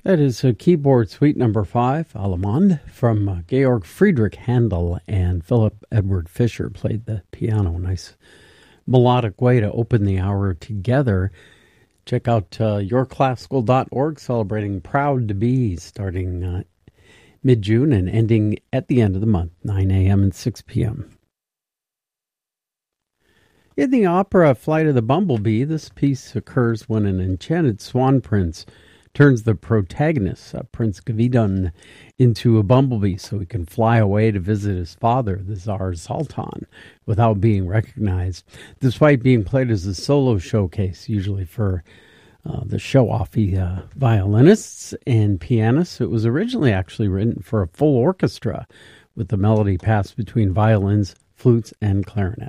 That is keyboard suite number 5, Allemande, from Georg Friedrich Handel, and Philip Edward Fischer played the piano. Nice melodic way to open the hour together. Check out yourclassical.org, celebrating Proud to Be, starting mid-June and ending at the end of the month, 9 a.m. and 6 p.m. In the opera Flight of the Bumblebee, this piece occurs when an enchanted swan prince turns the protagonist, Prince Gavidon, into a bumblebee so he can fly away to visit his father, the Tsar Sultan, without being recognized. Despite being played as a solo showcase, usually for the show-offy violinists and pianists, it was originally actually written for a full orchestra, with the melody passed between violins, flutes, and clarinet.